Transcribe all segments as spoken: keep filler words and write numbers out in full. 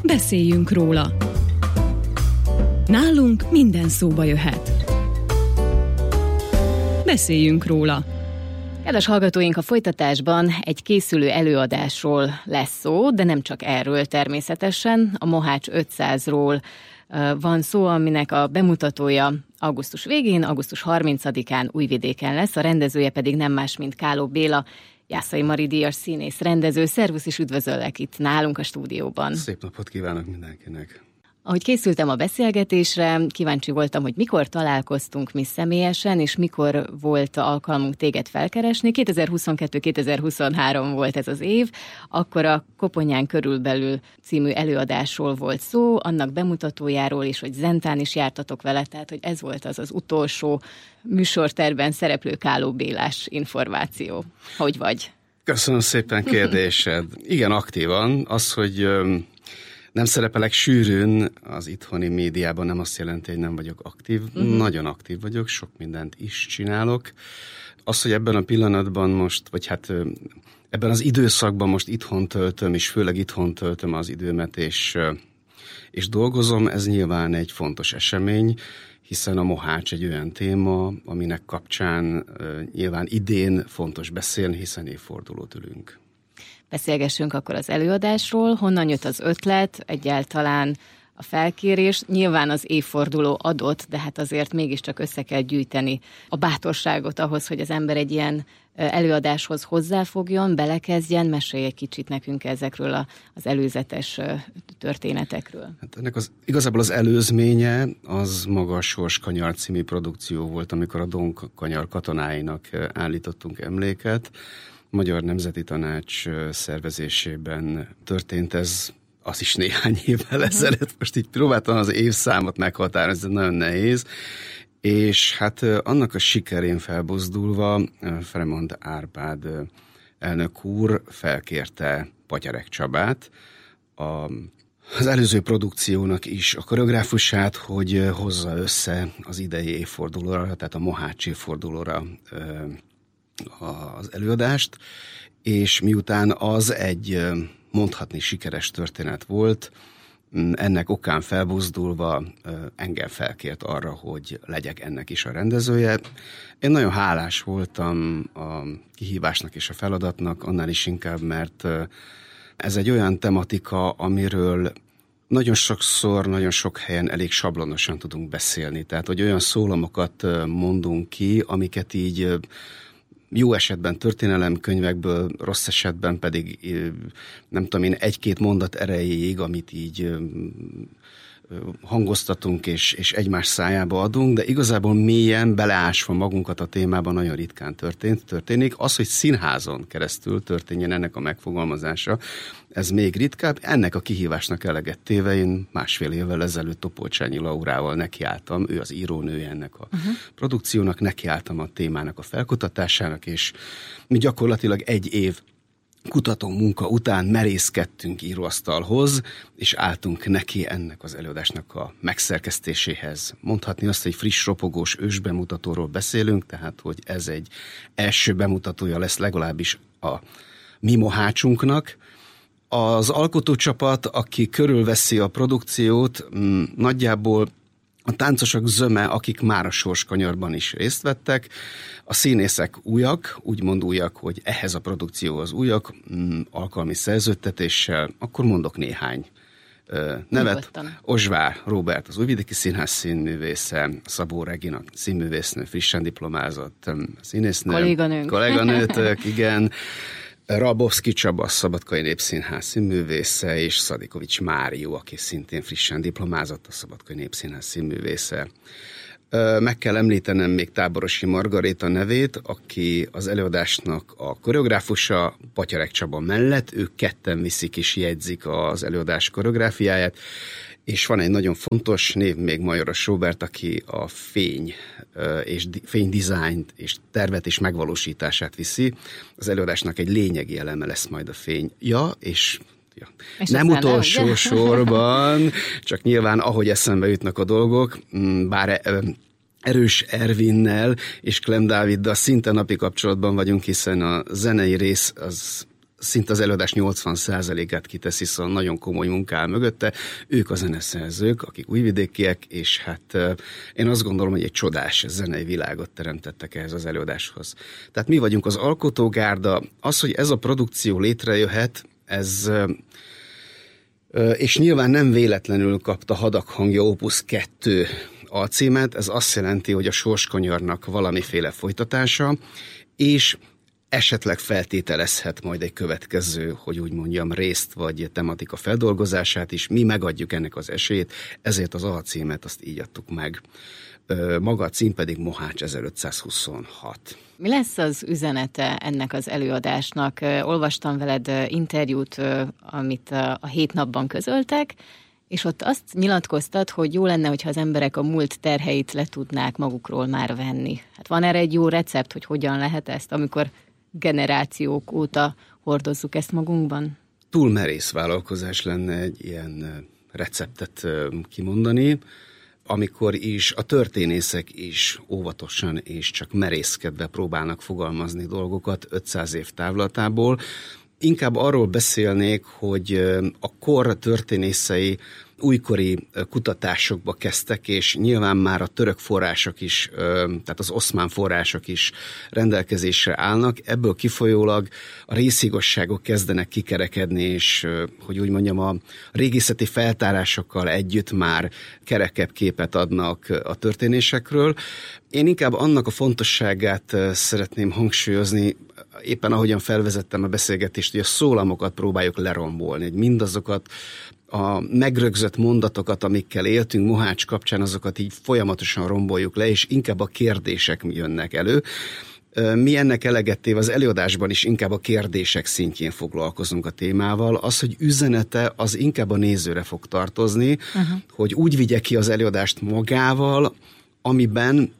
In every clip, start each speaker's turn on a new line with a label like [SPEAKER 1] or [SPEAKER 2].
[SPEAKER 1] Beszéljünk róla. Nálunk minden szóba jöhet. Beszéljünk róla.
[SPEAKER 2] Kedves hallgatóink, a folytatásban egy készülő előadásról lesz szó, de nem csak erről természetesen. A Mohács ötszázról van szó, aminek a bemutatója augusztus végén, augusztus harmincadikán Újvidéken lesz, a rendezője pedig nem más, mint Káló Béla, Jászai Mari díjas színész, rendező. Szervusz, és üdvözöllek itt nálunk a stúdióban.
[SPEAKER 3] Szép napot kívánok mindenkinek!
[SPEAKER 2] Ahogy készültem a beszélgetésre, kíváncsi voltam, hogy mikor találkoztunk mi személyesen, és mikor volt alkalmunk téged felkeresni. kétezer-huszonkettő kétezer-huszonhárom volt ez az év, akkor a Koponyán körülbelül című előadásról volt szó, annak bemutatójáról is, hogy Zentán is jártatok vele, tehát hogy ez volt az az utolsó műsortervben szereplő Káló Bélás információ. Hogy vagy?
[SPEAKER 3] Köszönöm szépen kérdésed. Igen, aktívan. Az, hogy nem szerepelek sűrűn az itthoni médiában, nem azt jelenti, hogy nem vagyok aktív. Uh-huh. Nagyon aktív vagyok, sok mindent is csinálok. Az, hogy ebben a pillanatban most, vagy hát ebben az időszakban most itthon töltöm, és főleg itthon töltöm az időmet, és, és dolgozom, ez nyilván egy fontos esemény, hiszen a Mohács egy olyan téma, aminek kapcsán nyilván idén fontos beszélni, hiszen évfordulót ülünk.
[SPEAKER 2] Beszélgessünk akkor az előadásról, honnan jött az ötlet, egyáltalán a felkérés. Nyilván az évforduló adott, de hát azért mégiscsak össze kell gyűjteni a bátorságot ahhoz, hogy az ember egy ilyen előadáshoz hozzáfogjon, belekezdjen. Mesélj egy kicsit nekünk ezekről a, az előzetes történetekről. Hát
[SPEAKER 3] ennek az, igazából az előzménye az maga a Sors Kanyar című produkció volt, amikor a Don Kanyar katonáinak állítottunk emléket. Magyar Nemzeti Tanács szervezésében történt ez, az is néhány évvel ezelőtt. Most így próbáltam az évszámot meghatározni, ez nagyon nehéz. És hát annak a sikerén felbuzdulva Fremont Árpád elnök úr felkérte Patyarek Csabát, a, az előző produkciónak is a koreográfusát, hogy hozza össze az idei évfordulóra, tehát a Mohács évfordulóra az előadást, és miután az egy mondhatni sikeres történet volt, ennek okán felbuzdulva engem felkért arra, hogy legyek ennek is a rendezője. Én nagyon hálás voltam a kihívásnak és a feladatnak, annál is inkább, mert ez egy olyan tematika, amiről nagyon sokszor, nagyon sok helyen elég sablonosan tudunk beszélni. Tehát, hogy olyan szólamokat mondunk ki, amiket így jó esetben történelemkönyvekből, rossz esetben pedig nem tudom én, egy-két mondat erejéig, amit így hangoztatunk és, és egymás szájába adunk, de igazából mélyen beleásva magunkat a témában nagyon ritkán történt, történik. Az, hogy színházon keresztül történjen ennek a megfogalmazása, ez még ritkább. Ennek a kihívásnak eleget téve én másfél évvel ezelőtt Topolcsányi Laurával nekiálltam, ő az írónője ennek a uh-huh. produkciónak, nekiálltam a témának a felkutatásának, és mi gyakorlatilag egy év kutató munka után merészkedtünk íróasztalhoz, és álltunk neki ennek az előadásnak a megszerkesztéséhez. Mondhatni azt, hogy friss, ropogós ősbemutatóról beszélünk, tehát hogy ez egy első bemutatója lesz legalábbis a mi Mohácsunknak. Az alkotócsapat, aki körülveszi a produkciót, nagyjából a táncosok zöme, akik már a Sors Kanyarban is részt vettek, a színészek újak, úgymond újak, hogy ehhez a produkcióhoz újak, alkalmi szerződtetéssel, akkor mondok néhány nevet. Ozsvár Róbert, az Újvidéki Színház színművésze, Szabó Regina színművésznő, frissen diplomázott színésznő.
[SPEAKER 2] Kolléganőnk.
[SPEAKER 3] Kolléganőtök, igen. Rabowski Csaba, Szabadkai Népszínház színművésze, és Szadikovics Márió, aki szintén frissen diplomázott, a Szabadkai Népszínház színművésze. Meg kell említenem még Táborosi Margaréta nevét, aki az előadásnak a koreográfusa, Patyarek Csaba mellett, ők ketten viszik és jegyzik az előadás koreográfiáját, és van egy nagyon fontos név, még Majoros Róbert, aki a fény és fénydizájnt és tervet és megvalósítását viszi. Az előadásnak egy lényegi eleme lesz majd a fény. Ja, és Ja. Nem utolsó nem, sorban, csak nyilván ahogy eszembe jutnak a dolgok, bár Erős Ervinnel és Klem Dáviddal szinte napi kapcsolatban vagyunk, hiszen a zenei rész az szinte az előadás nyolcvan százalékát kiteszi, szóval nagyon komoly munkál mögötte. Ők a zeneszerzők, akik újvidékiek, és hát én azt gondolom, hogy egy csodás zenei világot teremtettek ehhez az előadáshoz. Tehát mi vagyunk az alkotógárda. Az, hogy ez a produkció létrejöhet, ez... és nyilván nem véletlenül kapta Hadak hangja Opus kettő alcímet, ez azt jelenti, hogy a Sorskonyarnak valamiféle folytatása, és esetleg feltételezhet majd egy következő, hogy úgy mondjam, részt vagy tematika feldolgozását is. Mi megadjuk ennek az esélyt, ezért az alcímet azt így adtuk meg. Maga a cím pedig Mohács ezerötszázhuszonhat.
[SPEAKER 2] Mi lesz az üzenete ennek az előadásnak? Olvastam veled interjút, amit a hét napban közöltek, és ott azt nyilatkoztad, hogy jó lenne, hogyha az emberek a múlt terheit le tudnák magukról már venni. Hát van erre egy jó recept, hogy hogyan lehet ezt, amikor generációk óta hordozzuk ezt magunkban?
[SPEAKER 3] Túl merész vállalkozás lenne egy ilyen receptet kimondani, amikor is a történészek is óvatosan és csak merészkedve próbálnak fogalmazni dolgokat ötszáz év távlatából. Inkább arról beszélnék, hogy a kor történészei újkori kutatásokba kezdtek, és nyilván már a török források is, tehát az oszmán források is rendelkezésre állnak. Ebből kifolyólag a részigazságok kezdenek kikerekedni, és hogy úgy mondjam, a régészeti feltárásokkal együtt már kerekebb képet adnak a történésekről. Én inkább annak a fontosságát szeretném hangsúlyozni, éppen ahogyan felvezettem a beszélgetést, hogy a szólamokat próbáljuk lerombolni, hogy mindazokat a megrögzött mondatokat, amikkel éltünk Mohács kapcsán, azokat így folyamatosan romboljuk le, és inkább a kérdések jönnek elő. Mi ennek eleget téve az előadásban is inkább a kérdések szintjén foglalkozunk a témával. Az, hogy üzenete, az inkább a nézőre fog tartozni, uh-huh. hogy úgy vigye ki az előadást magával, amiben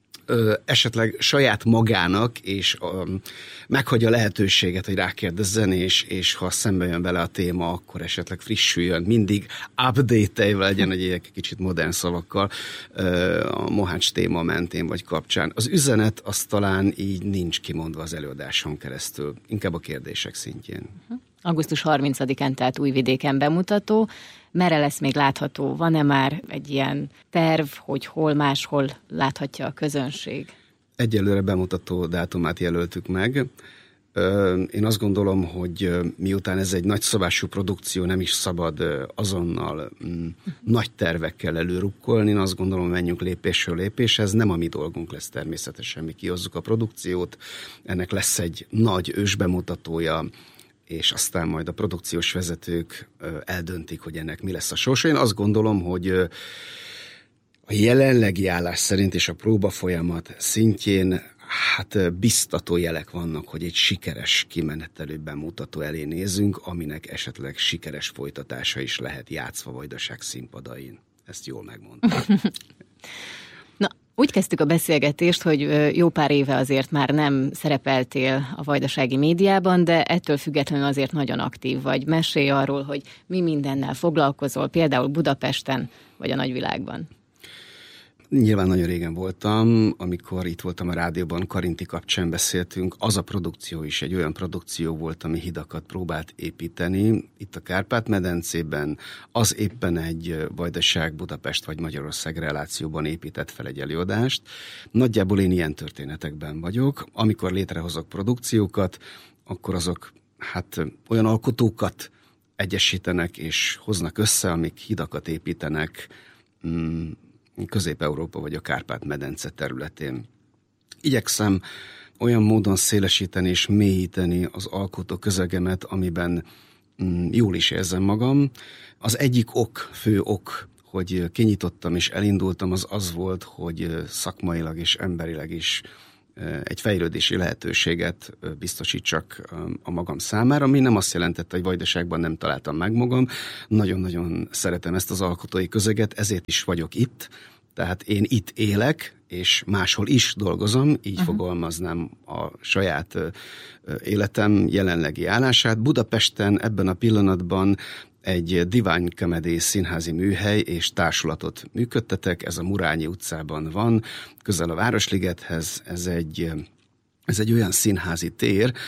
[SPEAKER 3] ö, esetleg saját magának, és ö, meghagyja lehetőséget, hogy rákérdezzen, és, és ha szembe jön vele a téma, akkor esetleg frissüljön, mindig update-elve legyen egy kicsit modern szavakkal ö, a Mohács téma mentén vagy kapcsán. Az üzenet az talán így nincs kimondva az előadáson keresztül, inkább a kérdések szintjén.
[SPEAKER 2] augusztus harmincadikán, tehát Újvidéken bemutató. Merre lesz még látható? Van-e már egy ilyen terv, hogy hol máshol láthatja a közönség?
[SPEAKER 3] Egyelőre bemutató dátumát jelöltük meg. Én azt gondolom, hogy miután ez egy nagyszabású produkció, nem is szabad azonnal mm, nagy tervekkel előrukkolni. Én azt gondolom, menjünk lépésről lépésre. Ez nem a mi dolgunk lesz természetesen, mi kihozzuk a produkciót. Ennek lesz egy nagy ősbemutatója, és aztán majd a produkciós vezetők eldöntik, hogy ennek mi lesz a sorsa. Én azt gondolom, hogy a jelenlegi állás szerint és a próbafolyamat szintjén hát biztató jelek vannak, hogy egy sikeres kimenetelő bemutató elé nézünk, aminek esetleg sikeres folytatása is lehet játszva Vajdaság színpadain. Ezt jól megmondtam.
[SPEAKER 2] Na, úgy kezdtük a beszélgetést, hogy jó pár éve azért már nem szerepeltél a vajdasági médiában, de ettől függetlenül azért nagyon aktív vagy. Mesélj arról, hogy mi mindennel foglalkozol, például Budapesten vagy a nagyvilágban.
[SPEAKER 3] Nyilván nagyon régen voltam, amikor itt voltam a rádióban, Karinti kapcsán beszéltünk. Az a produkció is egy olyan produkció volt, ami hidakat próbált építeni. Itt a Kárpát-medencében az éppen egy Vajdaság, Budapest vagy Magyarország relációban épített fel egy előadást. Nagyjából én ilyen történetekben vagyok. Amikor létrehozok produkciókat, akkor azok hát olyan alkotókat egyesítenek és hoznak össze, amik hidakat építenek, mm, Közép-Európa vagy a Kárpát-medence területén. Igyekszem olyan módon szélesíteni és mélyíteni az alkotó közegemet, amiben mm, jól is érzem magam. Az egyik ok, fő ok, hogy kinyitottam és elindultam, az az volt, hogy szakmailag és emberileg is egy fejlődési lehetőséget biztosítsak a magam számára, ami nem azt jelentette, hogy Vajdaságban nem találtam meg magam. Nagyon-nagyon szeretem ezt az alkotói közeget, ezért is vagyok itt. Tehát én itt élek, és máshol is dolgozom, így uh-huh. fogalmaznám a saját életem jelenlegi állását. Budapesten ebben a pillanatban egy Divine Comedy színházi műhely és társulatot működtetek, ez a Murányi utcában van, közel a Városligethez, ez egy, ez egy olyan színházi tér,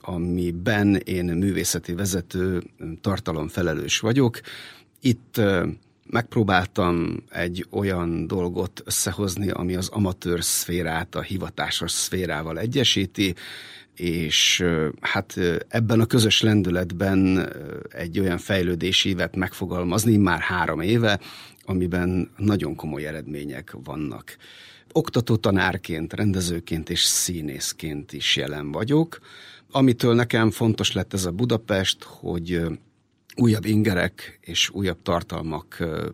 [SPEAKER 3] amiben én művészeti vezető, tartalomfelelős vagyok. Itt megpróbáltam egy olyan dolgot összehozni, ami az amatőr szférát a hivatásos szférával egyesíti, és hát ebben a közös lendületben egy olyan fejlődési évet megfogalmazni már három éve, amiben nagyon komoly eredmények vannak. Oktató tanárként, rendezőként és színészként is jelen vagyok. Amitől nekem fontos lett ez a Budapest, hogy újabb ingerek és újabb tartalmakkal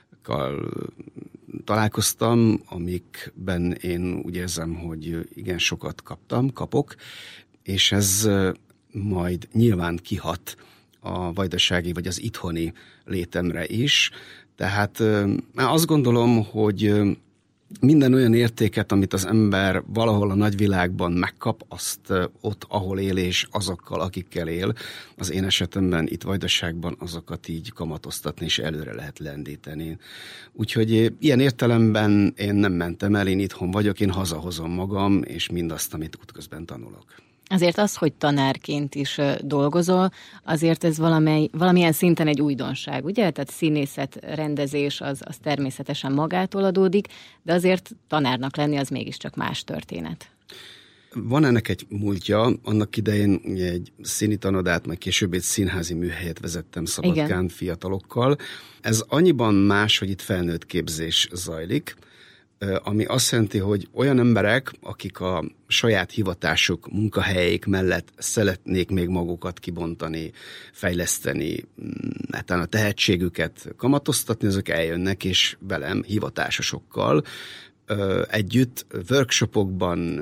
[SPEAKER 3] találkoztam, amikben én úgy érzem, hogy igen sokat kaptam, kapok, és ez majd nyilván kihat a vajdasági vagy az itthoni létemre is. Tehát azt gondolom, hogy minden olyan értéket, amit az ember valahol a nagyvilágban megkap, azt ott, ahol él, és azokkal, akikkel él, az én esetemben itt Vajdaságban azokat így kamatoztatni, és előre lehet lendíteni. Úgyhogy ilyen értelemben én nem mentem el, én itthon vagyok, én hazahozom magam, és mindazt, amit útközben tanulok.
[SPEAKER 2] Azért az, hogy tanárként is dolgozol, azért ez valamely, valamilyen szinten egy újdonság, ugye? Tehát színészet, rendezés az, az természetesen magától adódik, de azért tanárnak lenni az mégiscsak más történet.
[SPEAKER 3] Van ennek egy múltja, annak idején egy színi tanodát, majd később egy színházi műhelyet vezettem Szabadkán Igen. fiatalokkal. Ez annyiban más, hogy itt felnőtt képzés zajlik, ami azt jelenti, hogy olyan emberek, akik a saját hivatásuk, munkahelyeik mellett szeretnék még magukat kibontani, fejleszteni, netán a tehetségüket kamatoztatni, azok eljönnek, és velem, hivatásosokkal együtt workshopokban,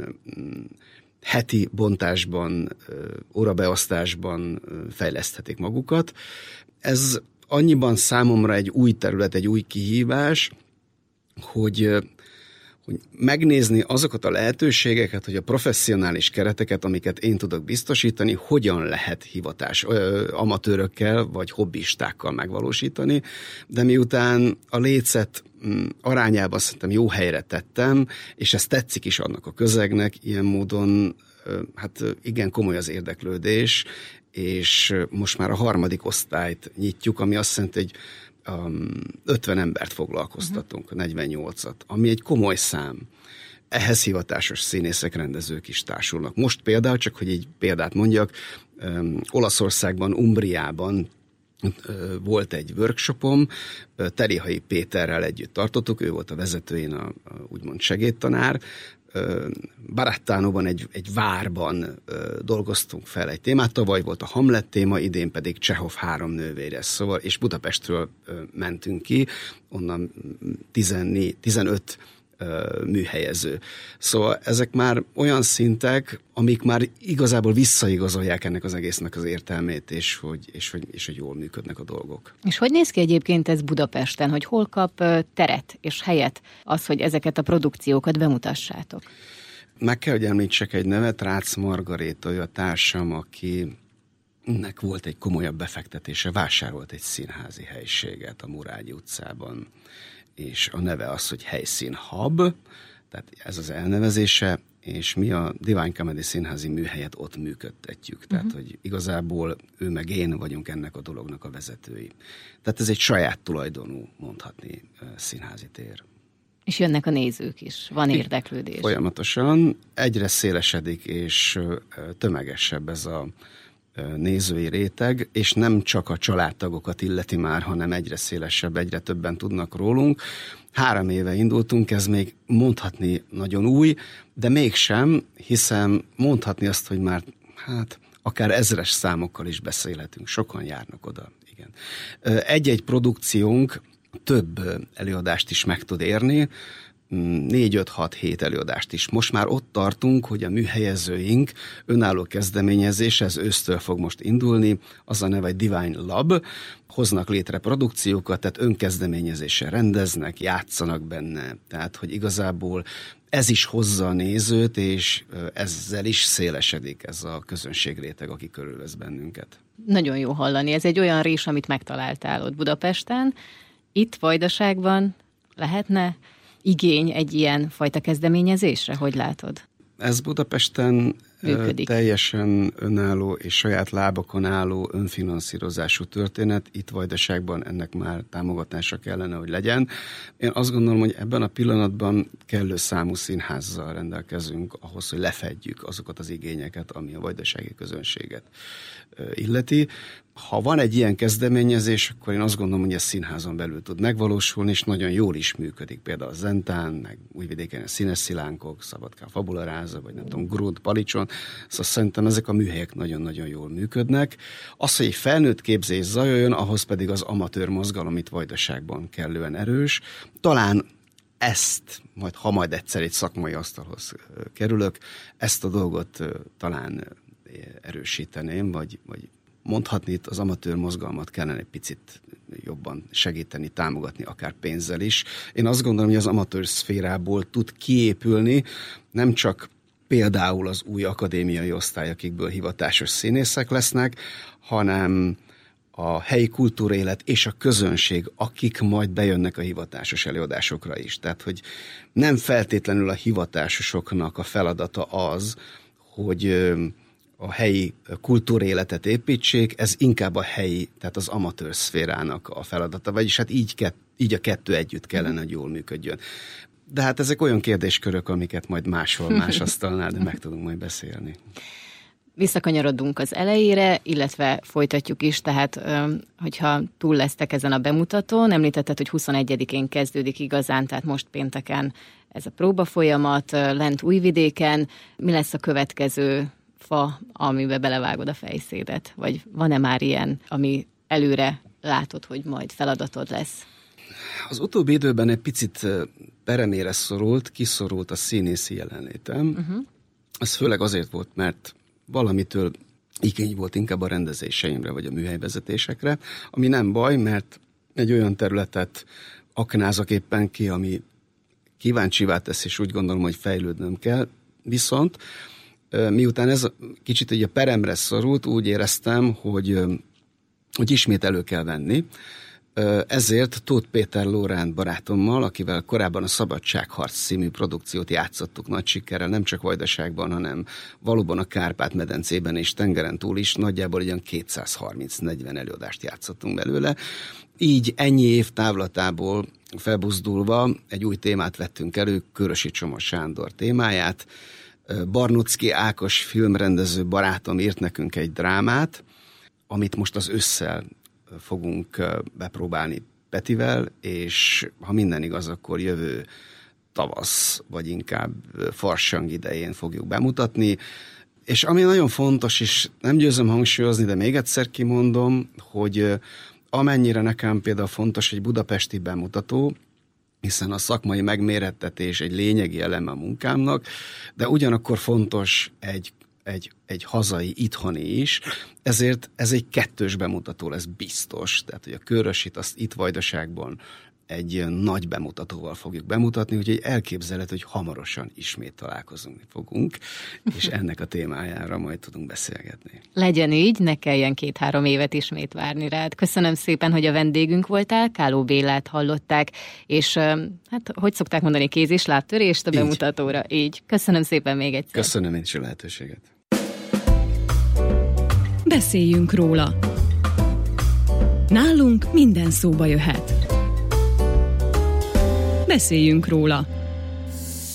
[SPEAKER 3] heti bontásban, órabeosztásban fejleszthetik magukat. Ez annyiban számomra egy új terület, egy új kihívás, hogy hogy megnézni azokat a lehetőségeket, hogy a professzionális kereteket, amiket én tudok biztosítani, hogyan lehet hivatás ö, amatőrökkel vagy hobbistákkal megvalósítani, de miután a lécet m, arányában szerintem jó helyre tettem, és ez tetszik is annak a közegnek, ilyen módon ö, hát igen komoly az érdeklődés, és most már a harmadik osztályt nyitjuk, ami azt jelenti, hogy Um, ötven embert foglalkoztatunk, uh-huh. negyvennyolcat, ami egy komoly szám. Ehhez hivatásos színészek, rendezők is társulnak. Most például, csak hogy egy példát mondjak, um, Olaszországban, Umbriában uh, volt egy workshopom, uh, Terihai Péterrel együtt tartottuk, ő volt a vezető, én a, a úgymond segédtanár. Barattánóban egy, egy várban dolgoztunk fel egy témát, tavaly volt a Hamlet téma, idén pedig Csehov három nővére, szóval, és Budapestről mentünk ki, onnan tizennégy, tizenöt műhelyező. Szóval ezek már olyan szintek, amik már igazából visszaigazolják ennek az egésznek az értelmét, és hogy, és hogy, és hogy jól működnek a dolgok.
[SPEAKER 2] És hogy néz ki egyébként ez Budapesten, hogy hol kap teret és helyet az, hogy ezeket a produkciókat bemutassátok?
[SPEAKER 3] Meg kell, hogy említsek egy nevet, Rácz Margaréta, ő a társam, akinek volt egy komolyabb befektetése, vásárolt egy színházi helységet a Murágyi utcában, és a neve az, hogy Helyszín Hub, tehát ez az elnevezése, és mi a Divine Comedy színházi műhelyet ott működtetjük. Tehát, uh-huh. hogy igazából ő meg én vagyunk ennek a dolognak a vezetői. Tehát ez egy saját tulajdonú, mondhatni, színházi tér.
[SPEAKER 2] És jönnek a nézők is, van érdeklődés.
[SPEAKER 3] Folyamatosan egyre szélesedik és tömegesebb ez a nézői réteg, és nem csak a családtagokat illeti már, hanem egyre szélesebb, egyre többen tudnak rólunk. Három éve indultunk, ez még mondhatni nagyon új, de mégsem, hiszen mondhatni azt, hogy már hát akár ezres számokkal is beszélhetünk, sokan járnak oda. Igen. Egy-egy produkciónk több előadást is meg tud érni, négy, öt, hat, hét előadást is. Most már ott tartunk, hogy a műhelyezőink önálló kezdeményezés, ez ősztől fog most indulni, az a neve, hogy Divine Lab, hoznak létre produkciókat, tehát önkezdeményezéssel rendeznek, játszanak benne, tehát hogy igazából ez is hozza a nézőt, és ezzel is szélesedik ez a közönségréteg, aki körülvesz bennünket.
[SPEAKER 2] Nagyon jó hallani, ez egy olyan rés, amit megtaláltál ott Budapesten. Itt Vajdaságban lehetne igény egy ilyen fajta kezdeményezésre? Hogy látod?
[SPEAKER 3] Ez Budapesten
[SPEAKER 2] működik?
[SPEAKER 3] Teljesen önálló és saját lábakon álló önfinanszírozású történet. Itt Vajdaságban ennek már támogatása kellene, hogy legyen. Én azt gondolom, hogy ebben a pillanatban kellő számú színházzal rendelkezünk ahhoz, hogy lefedjük azokat az igényeket, ami a vajdasági közönséget illeti. Ha van egy ilyen kezdeményezés, akkor én azt gondolom, hogy ez színházon belül tud megvalósulni, és nagyon jól is működik. Például a Zentán, meg Újvidéken a Színes Szilánkok, Szabadkán Fabularáza, vagy nem tudom, Grund, Palicson. Szóval szerintem ezek a műhelyek nagyon-nagyon jól működnek. Az, hogy egy felnőtt képzés zajoljon, ahhoz pedig az amatőr mozgalom itt Vajdaságban kellően erős. Talán ezt, majd, ha majd egyszer egy szakmai asztalhoz kerülök, ezt a dolgot talán erősíteném, vagy, vagy mondhatni, itt az amatőr mozgalmat kellene egy picit jobban segíteni, támogatni, akár pénzzel is. Én azt gondolom, hogy az amatőr szférából tud kiépülni, nem csak például az új akadémiai osztály, akikből hivatásos színészek lesznek, hanem a helyi kultúrélet és a közönség, akik majd bejönnek a hivatásos előadásokra is. Tehát, hogy nem feltétlenül a hivatásosoknak a feladata az, hogy a helyi kultúréletet építsék, ez inkább a helyi, tehát az amatőr szférának a feladata, vagyis hát így, kett, így a kettő együtt kellene, hogy jól működjön. De hát ezek olyan kérdéskörök, amiket majd máshol, más asztalnál, de meg tudunk majd beszélni.
[SPEAKER 2] Visszakanyarodunk az elejére, illetve folytatjuk is, tehát hogyha túl lesztek ezen a bemutatón, említetted, hogy huszonegyedikén kezdődik igazán, tehát most pénteken ez a próbafolyamat, lent Újvidéken. Mi lesz a következő fa, amiben belevágod a fejszédet? Vagy van-e már ilyen, ami előre látod, hogy majd feladatod lesz?
[SPEAKER 3] Az utóbbi időben egy picit peremére szorult, kiszorult a színészi jelenlétem. Uh-huh. Ez főleg azért volt, mert valamitől igény volt inkább a rendezéseimre, vagy a műhelyvezetésekre, ami nem baj, mert egy olyan területet aknázok éppen ki, ami kíváncsivá tesz, és úgy gondolom, hogy fejlődnöm kell. Viszont miután ez kicsit így a peremre szorult, úgy éreztem, hogy, hogy ismét elő kell venni. Ezért Tóth Péter Lóránt barátommal, akivel korábban a Szabadságharc című produkciót játszottuk nagy sikerrel, nem csak Vajdaságban, hanem valóban a Kárpát-medencében és tengeren túl is, nagyjából ilyen kétszázharminc-negyven előadást játszottunk belőle. Így ennyi év távlatából felbuzdulva egy új témát vettünk elő, Körösi Csoma Sándor témáját. Barnocki Ákos filmrendező barátom írt nekünk egy drámát, amit most az ősszel fogunk bepróbálni Petivel, és ha minden igaz, akkor jövő tavasz, vagy inkább farsang idején fogjuk bemutatni. És ami nagyon fontos, és nem győzöm hangsúlyozni, de még egyszer kimondom, hogy amennyire nekem például fontos egy budapesti bemutató, hiszen a szakmai megmérettetés egy lényegi eleme a munkámnak, de ugyanakkor fontos egy, egy, egy hazai, itthoni is, ezért ez egy kettős bemutató lesz biztos. Tehát, hogy a Körösit azt itt Vajdaságban egy nagy bemutatóval fogjuk bemutatni, úgyhogy elképzelhető, hogy hamarosan ismét találkozunk fogunk, és ennek a témájára majd tudunk beszélgetni.
[SPEAKER 2] Legyen így, ne kelljen két-három évet ismét várni rád. Köszönöm szépen, hogy a vendégünk voltál, Káló Bélát hallották, és hát, hogy szokták mondani, kéz- és lábtörést a bemutatóra. Így. így. Köszönöm szépen még egyszer.
[SPEAKER 3] Köszönöm én is a lehetőséget.
[SPEAKER 1] Beszéljünk róla. Nálunk minden szóba jöhet. Beszéljünk róla.